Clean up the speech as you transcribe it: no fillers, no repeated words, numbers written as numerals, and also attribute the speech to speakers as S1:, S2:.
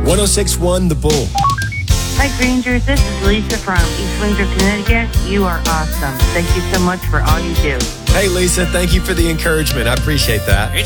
S1: 1061 The Bull.
S2: Hi, Grangers. This is Lisa from East Windsor, Connecticut. You are awesome. Thank you so much for all you do.
S1: Hey, Lisa, thank you for the encouragement. I appreciate that.